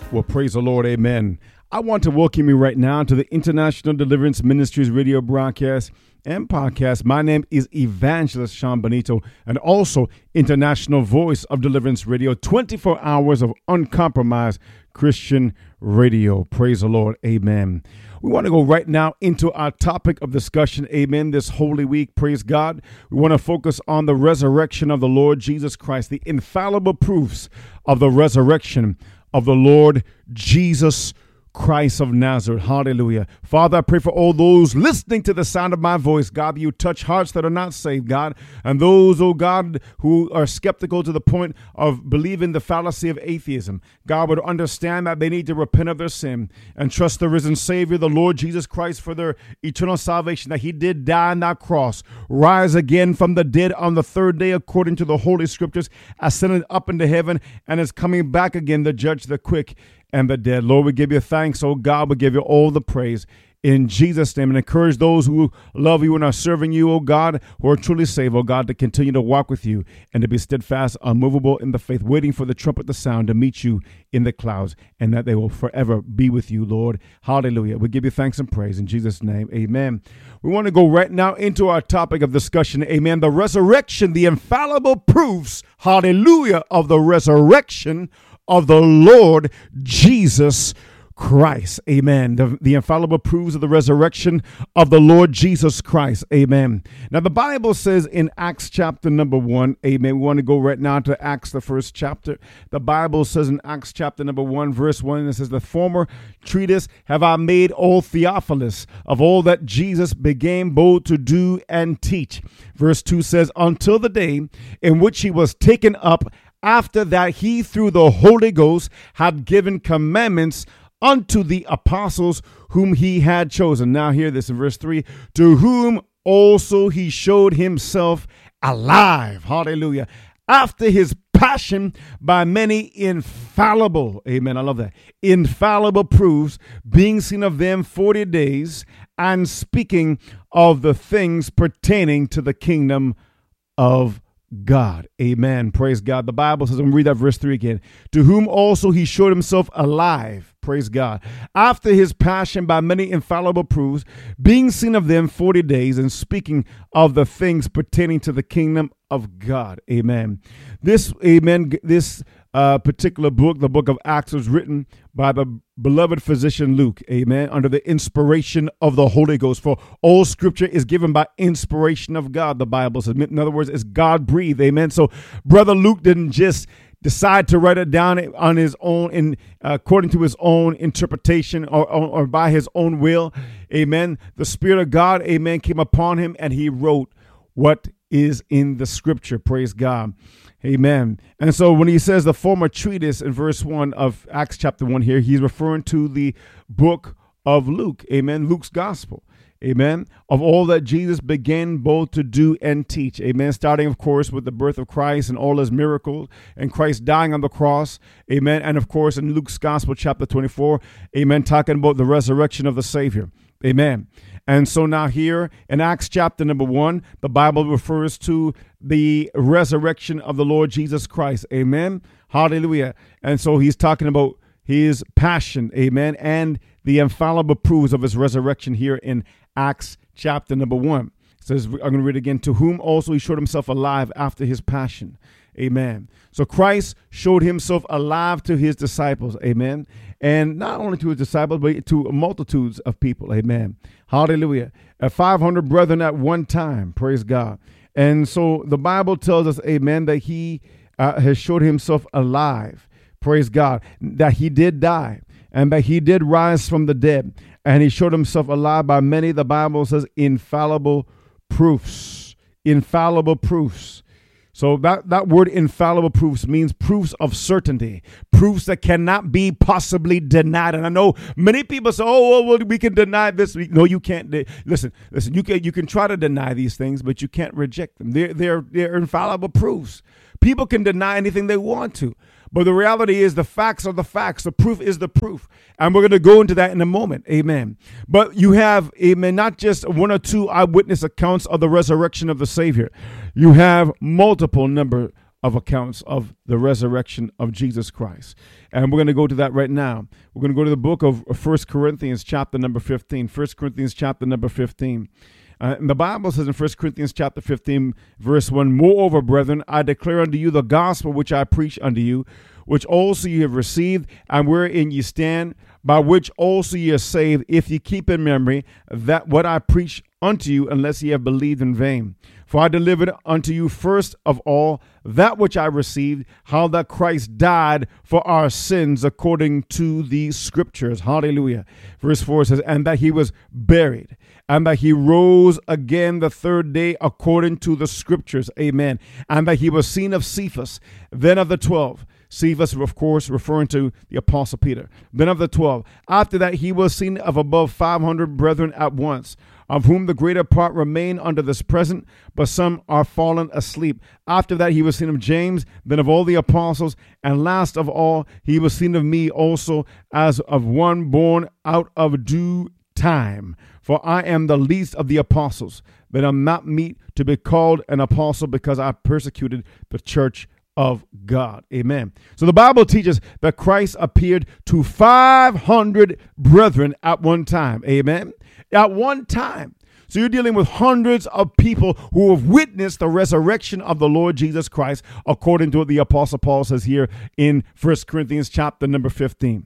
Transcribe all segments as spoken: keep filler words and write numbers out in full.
Well, praise the Lord. Amen. I want to welcome you right now to the International Deliverance Ministries radio broadcast and podcast. My name is Evangelist Sean Benito, and also International Voice of Deliverance Radio, twenty-four hours of uncompromised Christian radio. Praise the Lord. Amen. We want to go right now into our topic of discussion. Amen. This Holy Week. Praise God. We want to focus on the resurrection of the Lord Jesus Christ, the infallible proofs of the resurrection of the Lord Jesus Christ of Nazareth. Hallelujah. Father, I pray for all those listening to the sound of my voice. God, you touch hearts that are not saved, God. And those, oh God, who are skeptical to the point of believing the fallacy of atheism. God would understand that they need to repent of their sin and trust the risen Savior, the Lord Jesus Christ, for their eternal salvation, that he did die on that cross, rise again from the dead on the third day, according to the Holy Scriptures, ascended up into heaven, and is coming back again to judge the quick and the dead. Lord, we give you thanks. Oh God, we give you all the praise in Jesus' name, and encourage those who love you and are serving you, oh God, who are truly saved, oh God, to continue to walk with you and to be steadfast, unmovable in the faith, waiting for the trumpet to sound to meet you in the clouds, and that they will forever be with you, Lord. Hallelujah. We give you thanks and praise in Jesus' name. Amen. We want to go right now into our topic of discussion. Amen. The resurrection, the infallible proofs, hallelujah, of the resurrection of the Lord Jesus Christ. Amen. The, the infallible proofs of the resurrection of the Lord Jesus Christ. Amen. Now, the Bible says in Acts chapter number one, amen. We want to go right now to Acts, the first chapter. The Bible says in Acts chapter number one, verse one, it says, the former treatise have I made, O Theophilus, of all that Jesus began both to do and teach. Verse two says, until the day in which he was taken up, after that he through the Holy Ghost had given commandments unto the apostles whom he had chosen. Now hear this in verse three, to whom also he showed himself alive. Hallelujah. After his passion by many infallible, amen, I love that, infallible proofs, being seen of them forty days, and speaking of the things pertaining to the kingdom of God. Amen. Praise God. The Bible says, I'm going to read that verse three again. To whom also he showed himself alive. Praise God. After his passion by many infallible proofs, being seen of them forty days, and speaking of the things pertaining to the kingdom of God. Amen. This, amen, this uh, particular book, the book of Acts, was written by the beloved physician Luke, amen, under the inspiration of the Holy Ghost. For all scripture is given by inspiration of God, the Bible says. In other words, it's God breathed, amen. So brother Luke didn't just decide to write it down on his own, in uh, according to his own interpretation, or, or, or by his own will, amen. The Spirit of God, amen, came upon him, and he wrote what is in the scripture. Praise God. Amen. And so when he says the former treatise in verse one of Acts chapter one here, he's referring to the book of Luke. Amen. Luke's gospel. Amen. Of all that Jesus began both to do and teach. Amen. Starting, of course, with the birth of Christ and all his miracles, and Christ dying on the cross. Amen. And of course, in Luke's gospel, chapter twenty-four, amen, talking about the resurrection of the Savior. Amen. And so now here in Acts chapter number one, the Bible refers to the resurrection of the Lord Jesus Christ. Amen. Hallelujah. And so he's talking about his passion. Amen. And the infallible proofs of his resurrection here in Acts chapter number one. It says, I'm going to read again, to whom also he showed himself alive after his passion. Amen. So Christ showed himself alive to his disciples. Amen. And not only to his disciples, but to multitudes of people. Amen. Hallelujah. Uh, five hundred brethren at one time. Praise God. And so the Bible tells us, amen, that he uh, has showed himself alive. Praise God. That he did die, and that he did rise from the dead. And he showed himself alive by many, the Bible says, infallible proofs. Infallible proofs. So that, that word infallible proofs means proofs of certainty, proofs that cannot be possibly denied. And I know many people say, oh, well, we can deny this. No, you can't. Listen, listen, you can, you can try to deny these things, but you can't reject them. They're, they're, they're infallible proofs. People can deny anything they want to. But the reality is the facts are the facts. The proof is the proof. And we're going to go into that in a moment. Amen. But you have, amen, not just one or two eyewitness accounts of the resurrection of the Savior. You have multiple number of accounts of the resurrection of Jesus Christ. And we're going to go to that right now. We're going to go to the book of First Corinthians chapter number fifteen. First Corinthians chapter number fifteen. Uh, and the Bible says in First Corinthians chapter fifteen, verse one, moreover, brethren, I declare unto you the gospel which I preach unto you, which also ye have received, and wherein ye stand, by which also ye are saved, if ye keep in memory that what I preach unto you, unless ye have believed in vain. For I delivered unto you first of all that which I received, how that Christ died for our sins according to the scriptures. Hallelujah. Verse four says, and that he was buried, and that he rose again the third day according to the scriptures. Amen. And that he was seen of Cephas, then of the twelve. Cephas, of course, referring to the Apostle Peter. Then of the twelve. After that, he was seen of above five hundred brethren at once, of whom the greater part remain unto this present, but some are fallen asleep. After that, he was seen of James, then of all the apostles, and last of all, he was seen of me also, as of one born out of due time. For I am the least of the apostles, but I'm not meet to be called an apostle, because I persecuted the church of God. Amen. So the Bible teaches that Christ appeared to five hundred brethren at one time. Amen. At one time. So you're dealing with hundreds of people who have witnessed the resurrection of the Lord Jesus Christ, according to what the Apostle Paul says here in First Corinthians chapter number fifteen.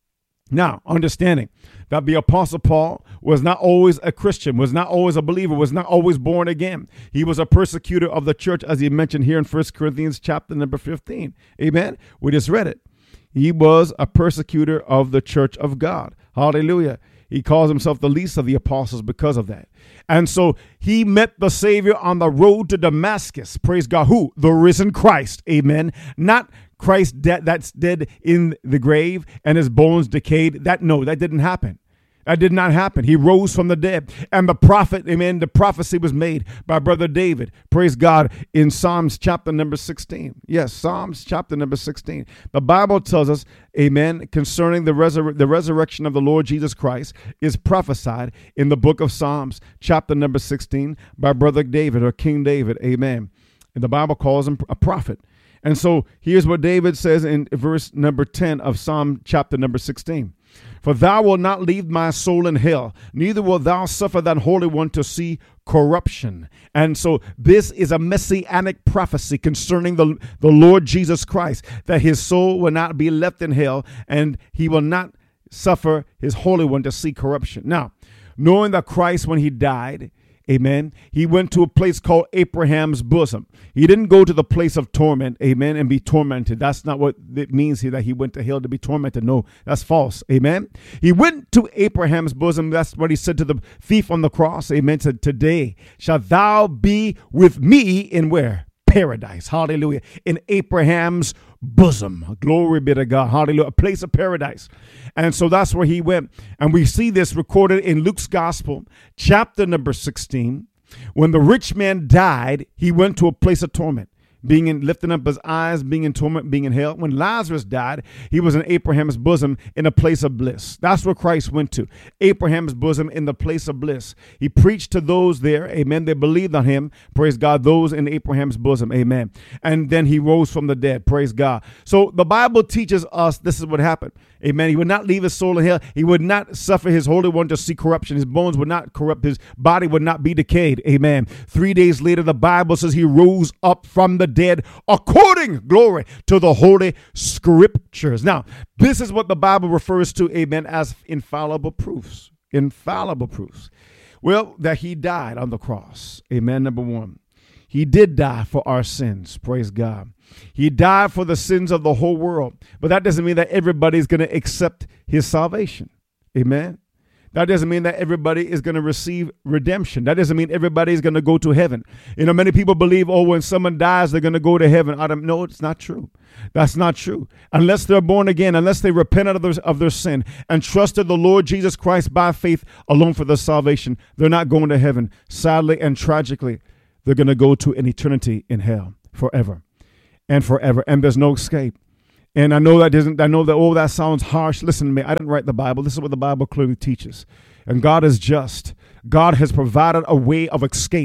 Now, understanding that the Apostle Paul was not always a Christian, was not always a believer, was not always born again. He was a persecutor of the church, as he mentioned here in First Corinthians chapter number fifteen. Amen. We just read it. He was a persecutor of the church of God. Hallelujah. He calls himself the least of the apostles because of that. And so he met the Savior on the road to Damascus. Praise God. Who? The risen Christ. Amen. Not Christ dead, that's dead in the grave and his bones decayed. That no, that didn't happen. That did not happen. He rose from the dead. And the prophet, amen, the prophecy was made by Brother David. Praise God, in Psalms chapter number sixteen. Yes, Psalms chapter number sixteen. The Bible tells us, amen, concerning the, resur- the resurrection of the Lord Jesus Christ is prophesied in the book of Psalms chapter number sixteen by Brother David or King David. Amen. And the Bible calls him a prophet. And so here's what David says in verse number ten of Psalm chapter number sixteen. For thou wilt not leave my soul in hell, neither wilt thou suffer that Holy One to see corruption. And so this is a messianic prophecy concerning the, the Lord Jesus Christ, that his soul will not be left in hell, and he will not suffer his Holy One to see corruption. Now, knowing that Christ, when he died, amen, he went to a place called Abraham's bosom. He didn't go to the place of torment, amen, and be tormented. That's not what it means here, that he went to hell to be tormented. No, that's false, amen. He went to Abraham's bosom. That's what he said to the thief on the cross, amen. Said, today shalt thou be with me in where? Paradise. Hallelujah. In Abraham's bosom. Glory be to God. Hallelujah. A place of paradise. And so that's where he went. And we see this recorded in Luke's gospel, chapter number sixteen. When the rich man died, he went to a place of torment, being in, lifting up his eyes, being in torment, being in hell. When Lazarus died, he was in Abraham's bosom in a place of bliss. That's where Christ went to, Abraham's bosom in the place of bliss. He preached to those there, amen. They believed on him, praise God, those in Abraham's bosom, amen. And then he rose from the dead, praise God. So the Bible teaches us this is what happened, amen. He would not leave his soul in hell. He would not suffer his Holy One to see corruption. His bones would not corrupt. His body would not be decayed, amen. Three days later, the Bible says he rose up from the dead according, glory, to the Holy Scriptures. Now, this is what the Bible refers to, amen, as infallible proofs. Infallible proofs. Well, that he died on the cross, amen, number one. He did die for our sins, praise God. He died for the sins of the whole world. But that doesn't mean that everybody's going to accept his salvation, amen. That doesn't mean that everybody is going to receive redemption. That doesn't mean everybody is going to go to heaven. You know, many people believe, oh, when someone dies, they're going to go to heaven. I don't, no, it's not true. That's not true. Unless they're born again, unless they repent of their, of their sin and trusted the Lord Jesus Christ by faith alone for their salvation, they're not going to heaven. Sadly and tragically, they're going to go to an eternity in hell forever and forever. And there's no escape. And I know that doesn't, I know that, oh, that sounds harsh. Listen to me. I didn't write the Bible. This is what the Bible clearly teaches. And God is just. God has provided a way of escape,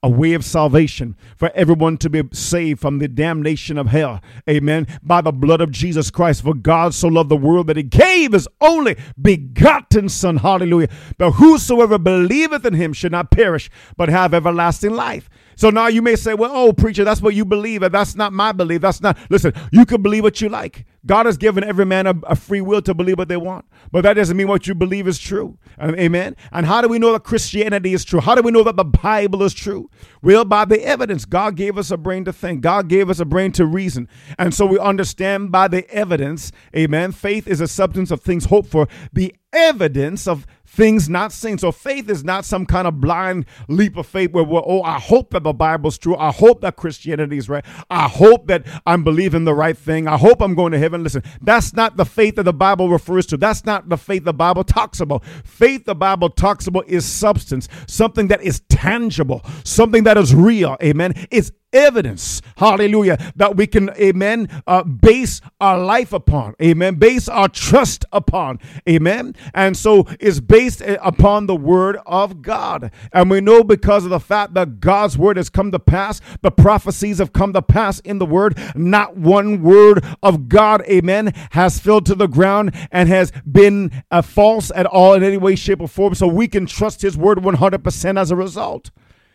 a way of salvation for everyone to be saved from the damnation of hell. Amen. By the blood of Jesus Christ. For God so loved the world that he gave his only begotten Son. Hallelujah. But whosoever believeth in him should not perish, but have everlasting life. So now you may say, well, oh, preacher, that's what you believe. And that's not my belief. That's not, listen, you can believe what you like. God has given every man a, a free will to believe what they want. But that doesn't mean what you believe is true. Um, amen. And how do we know that Christianity is true? How do we know that the Bible is true? Well, by the evidence. God gave us a brain to think. God gave us a brain to reason. And so we understand by the evidence. Amen. Faith is a substance of things hoped for, the evidence of things not seen. So faith is not some kind of blind leap of faith where we're, oh, I hope that the Bible's true. I hope that Christianity is right. I hope that I'm believing the right thing. I hope I'm going to heaven. Listen, that's not the faith that the Bible refers to. That's not the faith the Bible talks about. Faith the Bible talks about is substance, something that is tangible, something that is real. Amen. It's evidence, hallelujah, that we can, amen, uh, base our life upon, amen, base our trust upon, amen. And so it's based upon the word of God. And we know because of the fact that God's word has come to pass, the prophecies have come to pass in the word, not one word of God, amen, has fell to the ground and has been uh, false at all in any way, shape, or form. So we can trust his word one hundred percent as a result,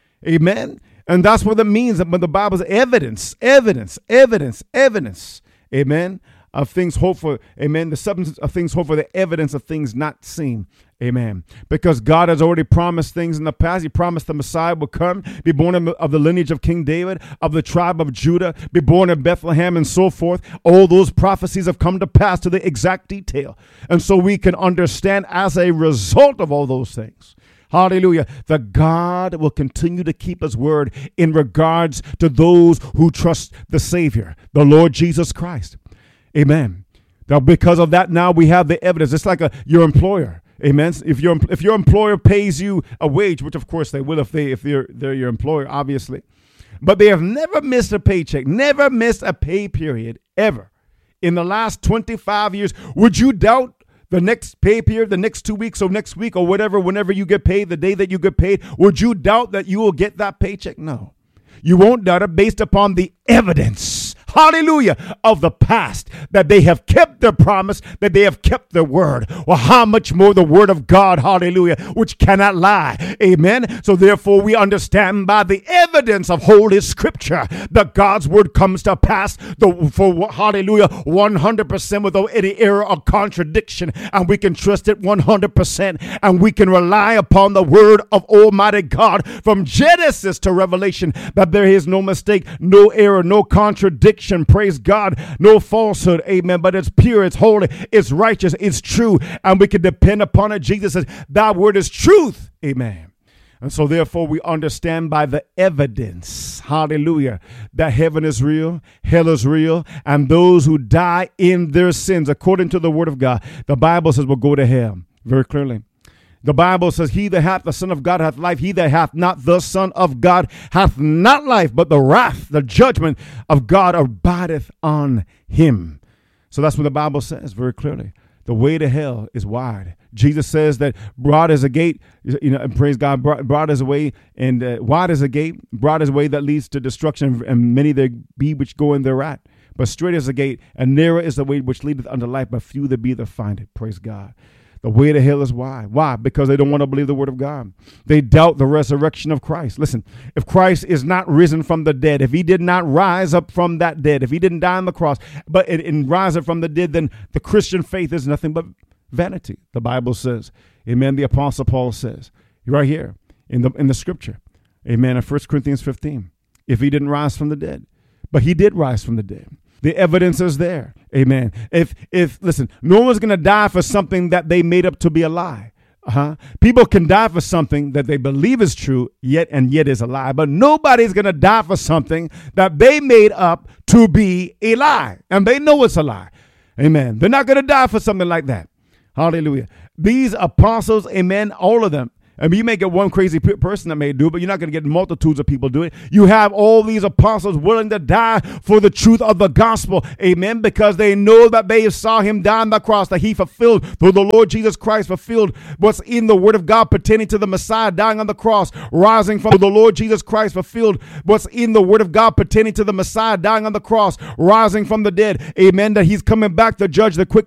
amen. And that's what it means when the Bible's evidence, evidence, evidence, evidence, amen, of things hoped for, amen, the substance of things hoped for, the evidence of things not seen, amen. Because God has already promised things in the past. He promised the Messiah will come, be born of the lineage of King David, of the tribe of Judah, be born in Bethlehem, and so forth. All those prophecies have come to pass to the exact detail. And so we can understand as a result of all those things, hallelujah, that God will continue to keep his word in regards to those who trust the Savior, the Lord Jesus Christ. Amen. Now, because of that, now we have the evidence. It's like a, your employer. Amen. If your if your employer pays you a wage, which of course they will if they if they're they're your employer, obviously, but they have never missed a paycheck, never missed a pay period ever in the last twenty-five years. Would you doubt the next pay period, the next two weeks or next week or whatever, whenever you get paid, the day that you get paid, would you doubt that you will get that paycheck? No. You won't doubt it based upon the evidence, hallelujah, of the past, that they have kept their promise, that they have kept their word. Well, how much more the word of God, hallelujah, which cannot lie. Amen. So therefore we understand by the evidence of Holy Scripture that God's word comes to pass the, for, hallelujah, one hundred percent without any error or contradiction. And we can trust it one hundred percent. And we can rely upon the word of Almighty God from Genesis to Revelation, that there is no mistake, no error, no contradiction. Praise God. No falsehood. Amen. But it's pure, it's holy, it's righteous, it's true. And we can depend upon it. Jesus says, thy word is truth. Amen. And so therefore we understand by the evidence, hallelujah, that heaven is real, hell is real, and those who die in their sins, according to the word of God, the Bible says will go to hell very clearly. The Bible says, he that hath the Son of God hath life. He that hath not the Son of God hath not life, but the wrath, the judgment of God abideth on him. So that's what the Bible says very clearly. The way to hell is wide. Jesus says that broad is a gate, you know, and praise God, broad, broad is a way, and uh, wide is a gate, broad is a way that leads to destruction, and many there be which go in thereat. But straight is the gate, and narrow is the way which leadeth unto life, but few there be that find it. Praise God. The way to hell is wide. Why? Because they don't want to believe the word of God. They doubt the resurrection of Christ. Listen, if Christ is not risen from the dead, if he did not rise up from that dead, if he didn't die on the cross, but it, and rise up from the dead, then the Christian faith is nothing but vanity. The Bible says, amen. The Apostle Paul says right here in the, in the scripture, amen. In First Corinthians fifteen, if he didn't rise from the dead, but he did rise from the dead. The evidence is there. Amen. If, if, listen, no one's going to die for something that they made up to be a lie. Uh-huh. People can die for something that they believe is true, yet and yet is a lie. But nobody's going to die for something that they made up to be a lie. And they know it's a lie. Amen. They're not going to die for something like that. Hallelujah. These apostles, amen, all of them, I mean, you may get one crazy pe- person that may do it, but you're not going to get multitudes of people doing it. You have all these apostles willing to die for the truth of the gospel. Amen. Because they know that they saw him die on the cross, that he fulfilled, through the Lord Jesus Christ, fulfilled what's in the word of God pertaining to the Messiah dying on the cross, rising from the Lord Jesus Christ, fulfilled what's in the word of God pertaining to the Messiah dying on the cross, rising from the dead. Amen. That he's coming back to judge the quick